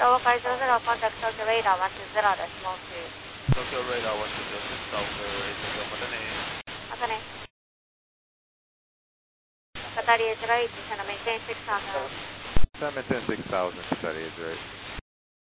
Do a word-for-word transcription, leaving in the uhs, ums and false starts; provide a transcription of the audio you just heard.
Tower five zero zero, contact Tokyo Radar one two zero decimal two. Tokyo Radar one two zero, South Radar, Matane. Matane. Qatari Edge right, descend and maintain six thousand. Descend maintain six thousand, Qatari Edge right.